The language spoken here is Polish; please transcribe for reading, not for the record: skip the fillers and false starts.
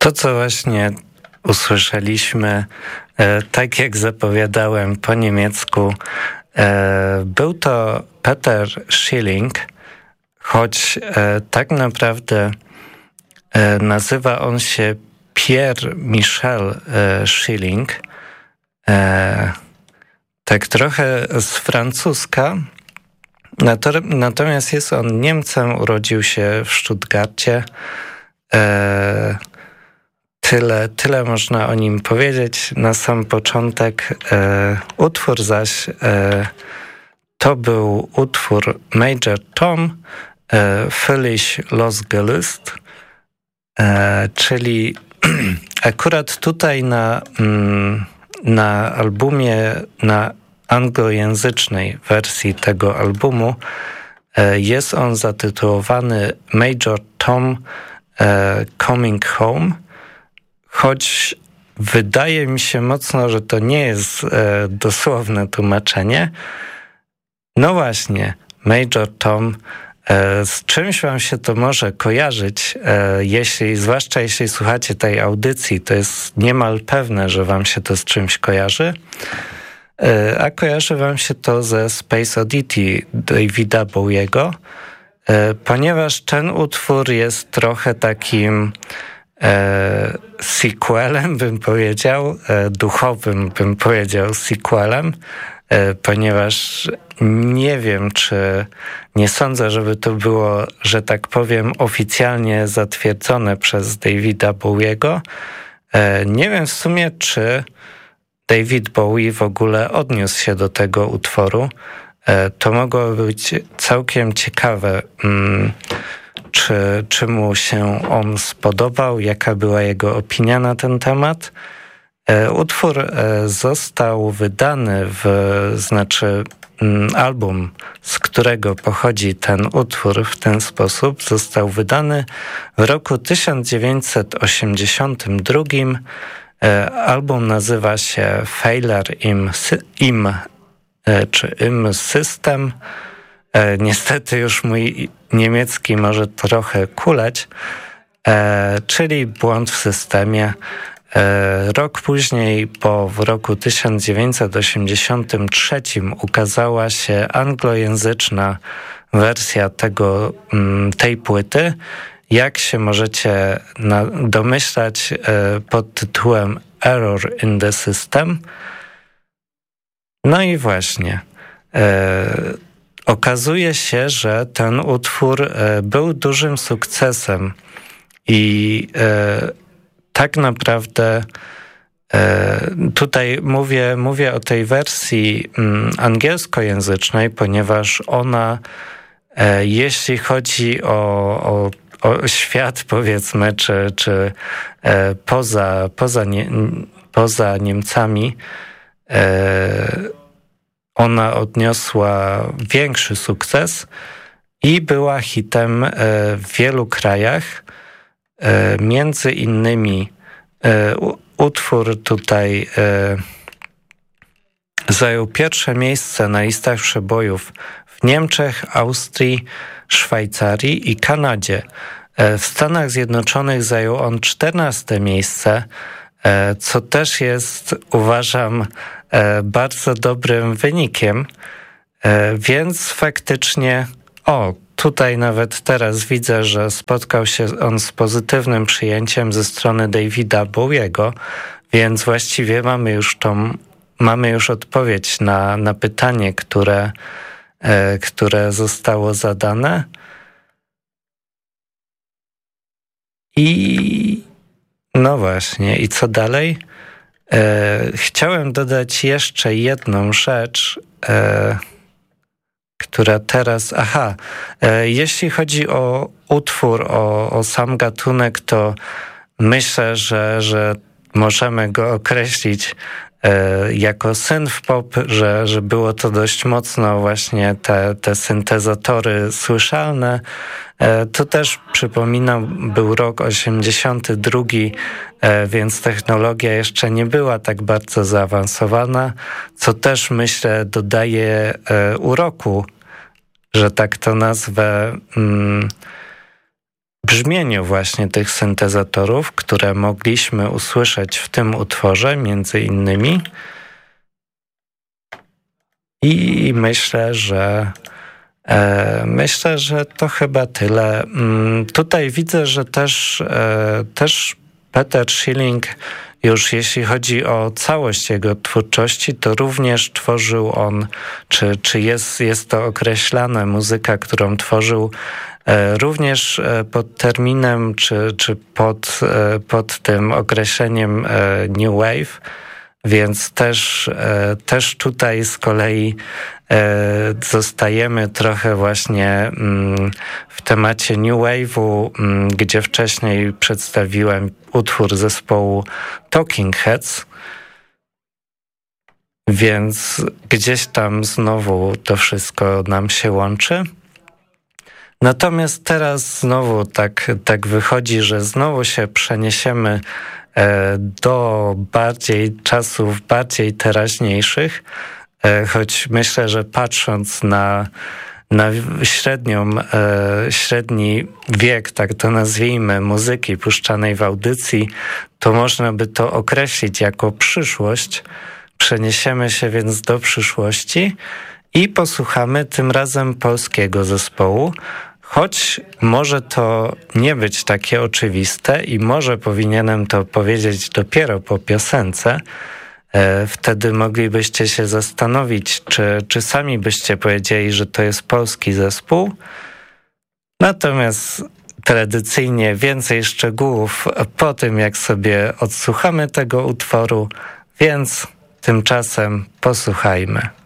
To, co właśnie usłyszeliśmy, tak jak zapowiadałem po niemiecku, był to Peter Schilling, choć tak naprawdę nazywa on się Pierre Michel Schilling, tak trochę z francuska, natomiast jest on Niemcem, urodził się w Stuttgarcie. Tyle można o nim powiedzieć na sam początek. Utwór zaś to był utwór Major Tom, Völlig losgelöst, czyli akurat tutaj na albumie, na anglojęzycznej wersji tego albumu jest on zatytułowany Major Tom Coming Home, choć wydaje mi się mocno, że to nie jest dosłowne tłumaczenie. No właśnie, Major Tom, z czymś wam się to może kojarzyć, zwłaszcza jeśli słuchacie tej audycji, to jest niemal pewne, że wam się to z czymś kojarzy. A kojarzy wam się to ze Space Oddity Davida Bowiego, ponieważ ten utwór jest trochę takim sequelem, bym powiedział, duchowym, bym powiedział, sequelem, ponieważ nie sądzę, żeby to było, że tak powiem, oficjalnie zatwierdzone przez Davida Bowiego. Nie wiem w sumie, czy David Bowie w ogóle odniósł się do tego utworu. To mogło być całkiem ciekawe, czy mu się on spodobał, jaka była jego opinia na ten temat. Utwór został wydany album, z którego pochodzi ten utwór w ten sposób, został wydany w roku 1982. Album nazywa się Failure im System. Niestety już mój niemiecki może trochę kuleć, czyli błąd w systemie. Rok później, w roku 1983 ukazała się anglojęzyczna wersja tej płyty, jak się możecie domyślać, pod tytułem Error in the System. No i właśnie, okazuje się, że ten utwór był dużym sukcesem i tak naprawdę tutaj mówię o tej wersji angielskojęzycznej, ponieważ ona, jeśli chodzi o świat, powiedzmy, czy poza Niemcami, ona odniosła większy sukces i była hitem w wielu krajach. Między innymi utwór tutaj zajął pierwsze miejsce na listach przebojów w Niemczech, Austrii, Szwajcarii i Kanadzie. W Stanach Zjednoczonych zajął on 14. miejsce, co też jest, uważam, bardzo dobrym wynikiem, więc faktycznie tutaj nawet teraz widzę, że spotkał się on z pozytywnym przyjęciem ze strony Davida Bowiego, więc właściwie mamy już odpowiedź na pytanie, które zostało zadane. I no właśnie, i co dalej? Chciałem dodać jeszcze jedną rzecz, która teraz... jeśli chodzi o utwór, o sam gatunek, to myślę, że możemy go określić jako synth-pop, że było to dość mocno właśnie te syntezatory słyszalne. To też, przypominam, był rok 82, więc technologia jeszcze nie była tak bardzo zaawansowana, co też, myślę, dodaje uroku, że tak to nazwę, brzmieniu właśnie tych syntezatorów, które mogliśmy usłyszeć w tym utworze między innymi. I myślę, że to chyba tyle. Tutaj widzę, że też Peter Schilling, już jeśli chodzi o całość jego twórczości, to również tworzył on, czy jest to określane, muzyka, którą tworzył również pod terminem, czy pod tym określeniem New Wave. Więc też tutaj z kolei zostajemy trochę właśnie w temacie New Wave'u, gdzie wcześniej przedstawiłem utwór zespołu Talking Heads, więc gdzieś tam znowu to wszystko nam się łączy. Natomiast teraz znowu tak wychodzi, że znowu się przeniesiemy do czasów bardziej teraźniejszych, choć myślę, że patrząc na średni wiek, tak to nazwijmy, muzyki puszczanej w audycji, to można by to określić jako przyszłość. Przeniesiemy się więc do przyszłości i posłuchamy tym razem polskiego zespołu, choć może to nie być takie oczywiste i może powinienem to powiedzieć dopiero po piosence. Wtedy moglibyście się zastanowić, czy sami byście powiedzieli, że to jest polski zespół. Natomiast tradycyjnie więcej szczegółów po tym, jak sobie odsłuchamy tego utworu, więc tymczasem posłuchajmy.